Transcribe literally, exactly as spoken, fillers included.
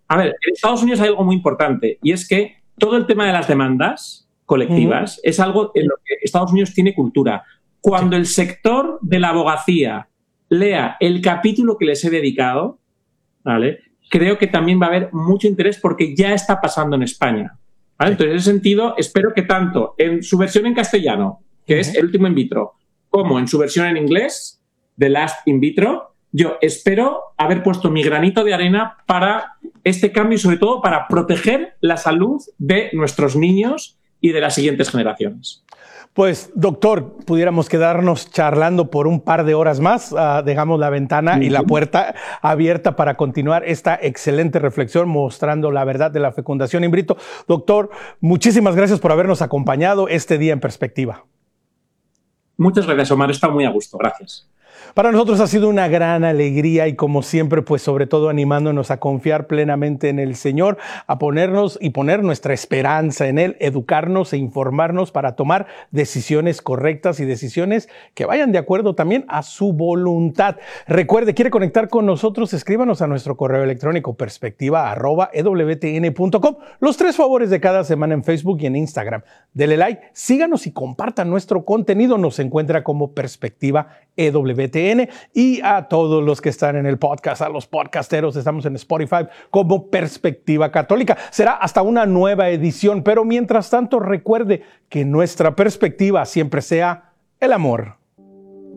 A ver, en Estados Unidos hay algo muy importante y es que todo el tema de las demandas colectivas uh-huh. es algo en lo que Estados Unidos tiene cultura. Cuando sí. el sector de la abogacía lea el capítulo que les he dedicado, ¿vale?, creo que también va a haber mucho interés porque ya está pasando en España. ¿Vale? Sí. Entonces, en ese sentido, espero que tanto en su versión en castellano, que uh-huh. es El último in vitro, como en su versión en inglés, The Last in vitro, yo espero haber puesto mi granito de arena para este cambio y, sobre todo, para proteger la salud de nuestros niños y de las siguientes generaciones. Pues, doctor, pudiéramos quedarnos charlando por un par de horas más. Uh, dejamos la ventana y la puerta abierta para continuar esta excelente reflexión mostrando la verdad de la fecundación in vitro. Doctor, muchísimas gracias por habernos acompañado este día en Perspectiva. Muchas gracias, Omar. He estado muy a gusto. Gracias. Para nosotros ha sido una gran alegría y, como siempre, pues sobre todo animándonos a confiar plenamente en el Señor, a ponernos y poner nuestra esperanza en Él, educarnos e informarnos para tomar decisiones correctas y decisiones que vayan de acuerdo también a su voluntad. Recuerde, quiere conectar con nosotros, escríbanos a nuestro correo electrónico perspectiva arroba e w t n punto com. Los tres favores de cada semana en Facebook y en Instagram. Dele like, síganos y compartan nuestro contenido. Nos encuentra como Perspectiva E W T N, y a todos los que están en el podcast, a los podcasteros, estamos en Spotify como Perspectiva Católica. Será hasta una nueva edición, pero mientras tanto recuerde que nuestra perspectiva siempre sea el amor.